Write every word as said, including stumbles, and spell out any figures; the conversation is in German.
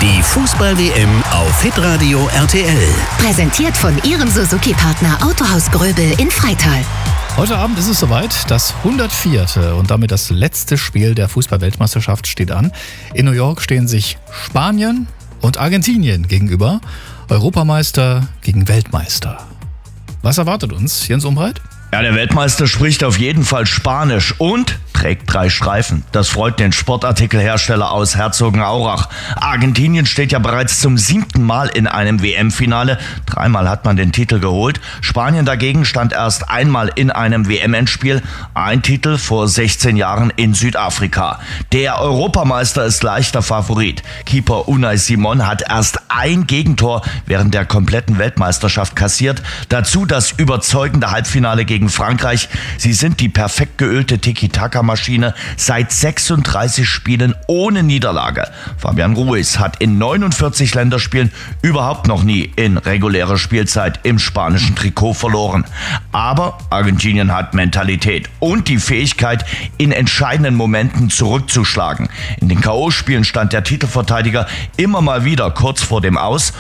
Die Fußball-W M auf Hitradio R T L. Präsentiert von Ihrem Suzuki-Partner Autohaus Gröbel in Freital. Heute Abend ist es soweit, das hundertvierte und damit das letzte Spiel der Fußball-Weltmeisterschaft steht an. In New York stehen sich Spanien und Argentinien gegenüber. Europameister gegen Weltmeister. Was erwartet uns, Jens Umbreit? Ja, der Weltmeister spricht auf jeden Fall Spanisch und trägt drei Streifen. Das freut den Sportartikelhersteller aus Herzogenaurach. Argentinien steht ja bereits zum siebten Mal in einem W M-Finale. Dreimal hat man den Titel geholt. Spanien dagegen stand erst einmal in einem W M-Endspiel. Ein Titel vor sechzehn Jahren in Südafrika. Der Europameister ist leichter Favorit. Keeper Unai Simon hat erst ein Gegentor während der kompletten Weltmeisterschaft kassiert. Dazu das überzeugende Halbfinale gegen Frankreich. Sie sind die perfekt geölte Tiki-Taka-Maschine seit sechsunddreißig Spielen ohne Niederlage. Fabian Ruiz hat in neunundvierzig Länderspielen überhaupt noch nie in regulärer Spielzeit im spanischen Trikot verloren. Aber Argentinien hat Mentalität und die Fähigkeit, in entscheidenden Momenten zurückzuschlagen. In den K O-Spielen stand der Titelverteidiger immer mal wieder kurz vor dem Aus.